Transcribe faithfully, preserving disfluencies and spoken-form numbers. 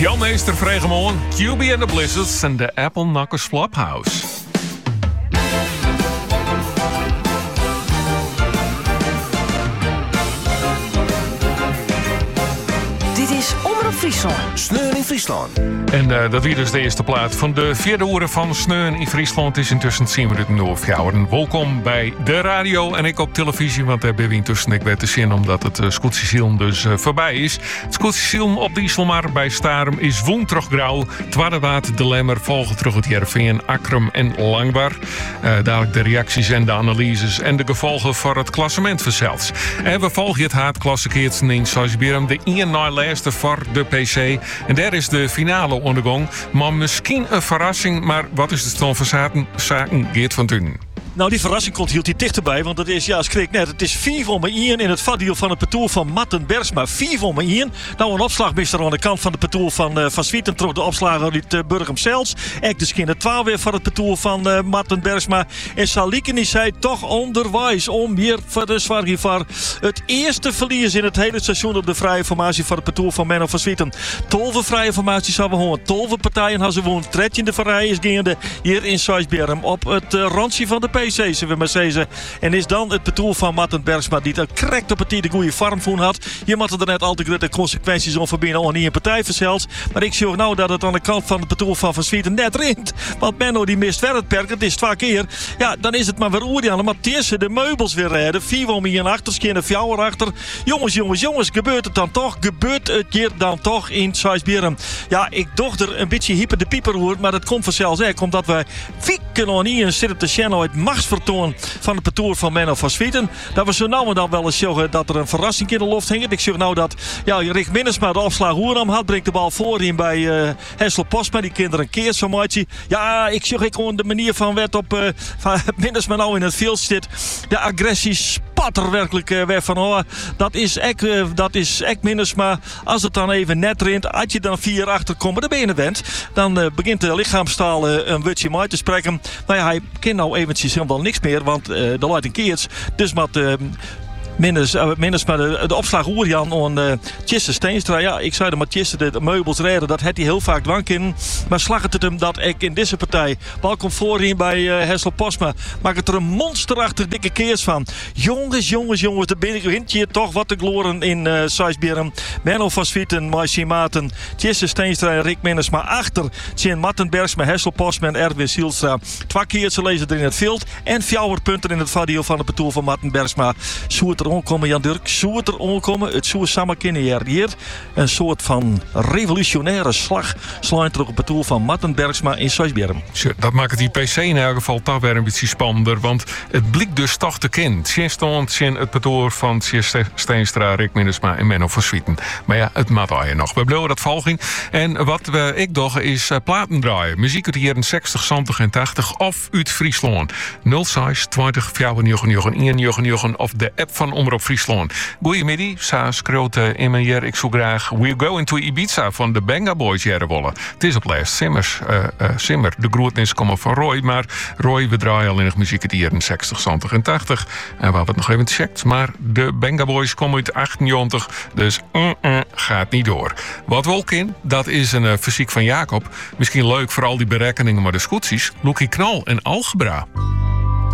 Jan Meester Vregemoon, Q B and the Blizzards en de Apple Knockers Flophouse. Dit is Omroep Friesland. Sneun in Friesland. En uh, dat weer dus de eerste plaat van de vierde uren van Sneun in Friesland. Het is intussen tien minuten door fjouweren. Welkom bij de radio en ik op televisie, want daar ben we intussen ik weet te zien omdat het uh, Scootsie dus uh, voorbij is. Het Scootsie op de Iselmar bij Starum is woensdag grauw. Twaddewaard, de Lemmer, volgen terug het Jerveen, Akrum en Langbar. Uh, dadelijk de reacties en de analyses en de gevolgen voor het klassement vanzelfs. En we volgen het haatklassikeertsen in Sijsberum, de één na laatste voor de P C. En daar is de finale ondergang. Maar misschien een verrassing, maar wat is de stand van zaken? Zaken Geert van Tunen. Nou, die verrassing komt hield hij dichterbij, want het is, ja, schrik net, het is vier om één in het vaddiel van het parcours van Matten Bergsma. vier om één. Nou, een opslagmister aan de kant van de parcours van, uh, van Zwieten, trok de opslager uit uh, Burgum Zels. Ek de skin twaalf weer van het parcours van uh, Matten Bergsma. En Saliken is hij toch onderwijs om hier voor de Zwargivar het eerste verlies in het hele seizoen op de vrije formatie van het parcours van Menno van Zwieten. Tolve vrije formaties hebben we gewoon. Tolve partijen hebben ze gewoon. Tredje vrije is gaande hier in Sijsberum op het uh, randje van de P C. Zullen we maar zeggen. En is dan het parcours van Matten Bergsma die dat correct op het de goede vorm voor had. Je moet er net altijd grote consequenties om verbinden aan een partij verzeld. Maar ik zie nou dat het aan de kant van het parcours van Van Zwieten net rint. Want Menno die mist wel het perk. Het is twee keer. Ja, dan is het maar weer oordelen. Maar Tisse de meubels weer redden. Vier om hier achter. Skin een fjouwer achter. Jongens, jongens, jongens. Gebeurt het dan toch? Gebeurt het hier dan toch in Sijsberum? Ja, ik dacht er een beetje hyper de pieper hoor. Maar dat komt vanzelfs echt. Omdat we wieken aan hier zitten te channel uit machtsvertoon van het parcours van Menno van Zwieten. Dat we zo nou en dan wel eens zeggen dat er een verrassing in de lucht hing. Ik zeg nou dat ja, Rick Minnesma de opslag Hoeram had. Brengt de bal voorin bij uh, Hessel Postma. Die kinderen keert zo mooi. Ja, ik zeg ik gewoon de manier van wet op uh, van Minnesma nou in het veld zit. De agressie spat er werkelijk uh, weg van. Oh, dat is echt uh, dat is echt Minnesma. Als het dan even net rint, als je dan vier achter komt, de benen went, dan uh, begint de lichaamstaal uh, een wutje mooi te spreken. Nou ja, hij kent nou eventjes helemaal niks meer, want uh, de Light keerts. Dus met uh, Minus, uh, minus maar de, de opslag Oerjan aan uh, Tjisse Steenstra. Ja, ik zei de maar Tjisse de, de meubels redden. Dat had hij heel vaak dwang in. Maar slag het hem dat ik in deze partij. Bal komt voorin bij uh, Hessel Postma. Maak het er een monsterachtig dikke keers van. Jongens, jongens, jongens. De begint hier toch wat te gloren in uh, Sijsberum. Menno van Zwieten, Maïsje Maarten, Tjisse Steenstra en Rick Minnes. Maar achter Tjen Mattenbergs met Hessel Postma en Erwin Zielstra. Twee keer ze lezen er in het veld. En fjouwer punten in het vaddiel van het parcours van Mattenbergsma. Zoet er onkomen, Jan Dirk. Zou het er onkomen? Het zou samen kunnen hier. Een soort van revolutionaire slag slaat er op het parcours van Matten Bergsma in Sijsberum. Dat maakt die P C in elk geval toch weer een beetje spannender. Want het blik dus toch te kennen. Tjen stond in het parcours van Tjesse Steenstra, Rick Minnesma en Menno van Zwieten. Maar ja, het maakt al je nog. We blijven dat volging. En wat we ik doe is uh, platen draaien. Muziek uit de jaren zestig, zeventig en tachtig of uit Friesland. nul zes twintig vijfennegentig eenennegentig of de app van Omroep Friesland. Goedemiddag, Sa schreeuwt uh, in mijn jaar. Ik zou graag We Go Into Ibiza van de Benga Boys jaren willen. Het is op lijst Simmers. Uh, uh, Simmer, de groetnis komen van Roy. Maar Roy, we draaien alleen nog muziek uit de jaren zestig, zeventig en tachtig. En we hebben het nog even gecheckt. Maar de Benga Boys komen uit achtennegentig. Dus uh, uh, gaat niet door. Wat wel in, dat is een uh, fysiek van Jacob. Misschien leuk voor al die berekeningen, maar de scootjes. Loekie Knal en Algebra.